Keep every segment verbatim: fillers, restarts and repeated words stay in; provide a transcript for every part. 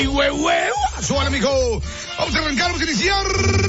Y huehueva. Súbale, mijo. Vamos a arrancar, vamos a iniciar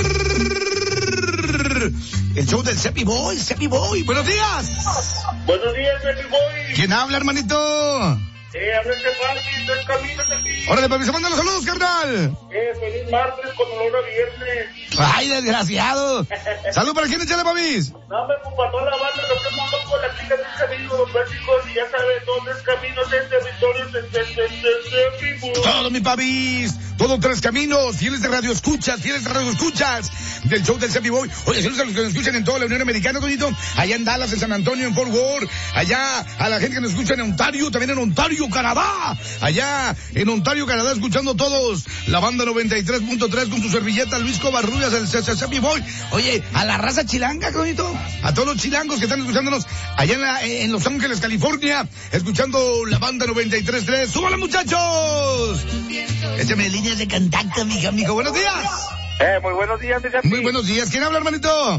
el show del Cepi Boy, Cepi Boy. Buenos días. Buenos días, Cepi Boy. ¿Quién habla, hermanito? Eh, habla este Martín, tres caminos aquí. Órale, papi, se mandan los saludos, carnal. Eh, feliz martes con olor a viernes. Ay, desgraciado. Salud para quién, échale, papis. No, me para toda la banda, lo que mandó con la chica tres caminos, los básicos, y ya sabes, dos tres caminos de territorios de Cepi Boy. Todo, mi papis. Todos tres caminos, fieles de radio escuchas, fieles de radio escuchas del show del Cepi Boy. Oye, saludos a los que nos escuchan en toda la Unión Americana, Toñito. Allá en Dallas, en San Antonio, en Fort Worth. Allá a la gente que nos escucha en Ontario, también en Ontario, Canadá. Allá en Ontario, Canadá, escuchando todos la banda noventa y tres punto tres con su servilleta Luis Covarrubias, el Cepi Boy. Oye, a la raza chilanga, Toñito. A todos los chilangos que están escuchándonos allá en, la, en Los Ángeles, California, escuchando la banda noventa y tres punto tres. ¡Súbala, muchachos! Échame líneas de contacto, mija, amigo. Buenos días. Eh, muy buenos días, mi Cepi. Muy buenos días. ¿Quién habla, hermanito?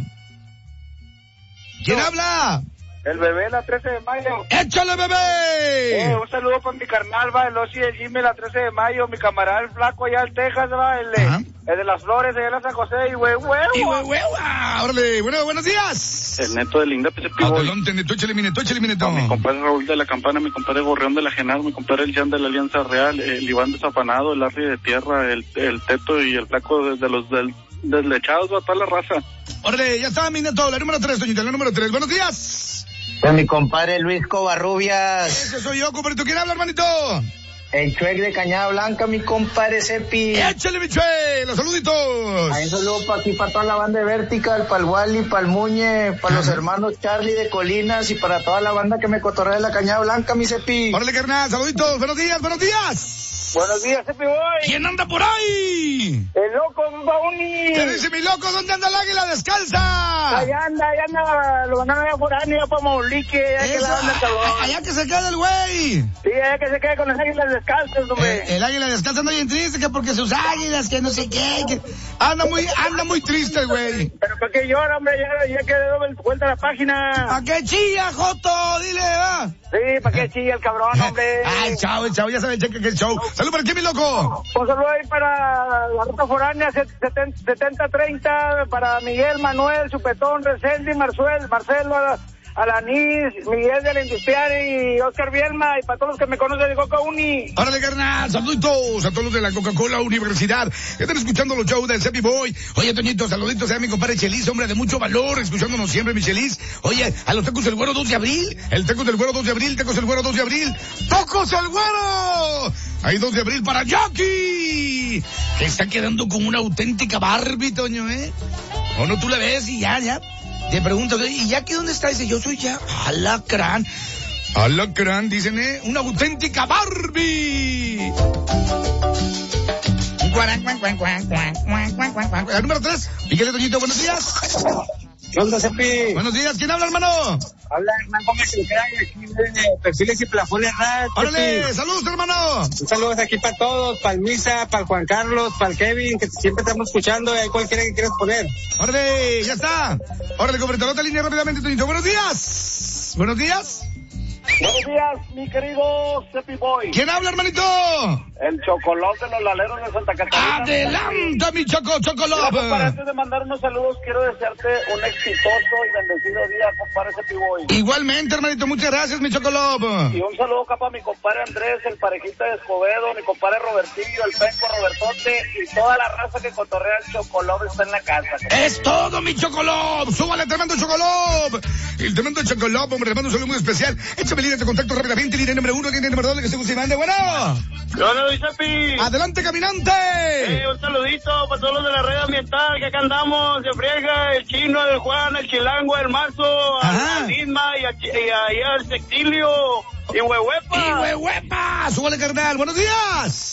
¿Quién No. habla? El bebé, la trece de mayo. ¡Échale, bebé! Eh, un saludo para mi carnal, va, el Osi del Jimmy, la trece de mayo, mi camarada el flaco allá en Texas, va, el Ajá. de, el de las flores, allá en San José, y güey, ¡Y huevo. huehueva! ¡Órale! Bueno, buenos días. El neto de Linda, pues, Cepi Boy. Adelante, neto, échale, mi neto, échale, mi neto. Mi compadre Raúl de la Campana, mi compadre Gorrión de la Genal, mi compadre el Jan de la Alianza Real, el Iván desafanado, el Arri de Tierra, el, el Teto y el Flaco de, de los del, deslechados, va, toda la raza. Órale, ya está, mi neto, la número tres, doñita, la número tres. Buenos días. Con mi compadre Luis Covarrubias, Ese soy yo, compadre. ¿Quién habla, hermanito? el Chuec de Cañada Blanca, mi compadre Cepi. Échale, mi chue, los saluditos. Ahí un saludo para aquí, para toda la banda de Vertical, para el Wally, para el Muñe, para los hermanos Charlie de Colinas y para toda la banda que me cotorrea de la Cañada Blanca, mi Cepi. Órale, carnal, saluditos. Buenos días, buenos días. Buenos días, Cepi Boy. ¿Quién anda por ahí? El loco Bauni. ¿Qué dice mi loco? ¿Dónde anda el águila descalza? Allá anda, allá anda, lo mandaron allá por año, para Maulique, allá que Eso, la anda, cabrón. allá que se quede el güey. Sí, allá que se quede con las águilas descalzas, hombre. El, el águila descalza anda bien triste, que porque sus águilas, que no sé qué, que anda muy, anda muy triste el güey. Pero ¿para qué llora, hombre? Ya, ya que le doy vuelta a la página. ¿A qué chilla, Joto? Dile, va. Sí, ¿para qué chilla el cabrón, hombre? Ah, el chavo, el chavo, ya sabe, cheque que el show. Salud para aquí, mi loco. Un saludo ahí para la ruta foránea setenta treinta, para Miguel, Manuel, Chupetón, Resendi, Marcel, Marcelo, Alanis, Miguel de la Industrial y Oscar Bielma, y para todos los que me conocen de Coca Uni. Órale, carnal, saluditos a todos los de la Coca-Cola Universidad que están escuchando los shows del Cepi Boy. Oye, Toñito, saluditos a mi compadre Chelis, hombre de mucho valor, escuchándonos siempre, mi Chelis. Oye, a los tacos del güero dos de abril, el tacos del güero dos de abril, tacos del güero dos de abril, ¡tacos del güero! Hay dos de abril para Jackie, que está quedando como una auténtica Barbie, Toño, ¿eh? O no, tú la ves y ya, ya. Te pregunto, ¿y Jackie dónde está? Dice, yo soy ya Alacrán. Alacrán, dicen, ¿eh? Una auténtica Barbie. La número tres, Miguel Toñito, buenos días. ¿Qué onda, Cepi? Buenos días, ¿quién habla, hermano? Habla Hernán Gómez, el crack aquí de Perfiles y Plafones Rad. Órale, saludos, hermano. Un saludo aquí para todos, para el Misa, para el Juan Carlos, para el Kevin, que siempre estamos escuchando, y ahí cualquiera que quieras poner. Órale, ya está. Órale, compadre, otra línea rápidamente, Toñito. Buenos días. Buenos días. Buenos días, mi querido Cepi Boy. ¿Quién habla, hermanito? El chocolón de los laleros de Santa Catarina. Adelante, mi choco, Mira, chocolate. compadre, antes de mandar unos saludos, quiero desearte un exitoso y bendecido día, compadre Cepi Boy. Igualmente, hermanito, muchas gracias, mi chocolate. Y un saludo acá para mi compadre Andrés, el parejita de Escobedo, mi compadre Robertillo, el penco Robertote y toda la raza que cotorrea el chocolate está en la casa. Es todo, mi chocolate. Súbale, tremendo chocolate. El tremendo chocolate, hombre, le mando un saludo muy especial. Échame línea de contacto rápidamente, línea número uno, línea número dos, que se guste y mande. Bueno. Yo no, Cepi. Adelante, caminante. Eh, un saludito para todos los de la red ambiental, que acá andamos, de Friega, el Chino, el Juan, el Chilango, el Marzo, Ajá. a Isma y a, y a, y al Sextilio y Huehuepa. Y huehuepa. Súbale, carnal. Buenos días.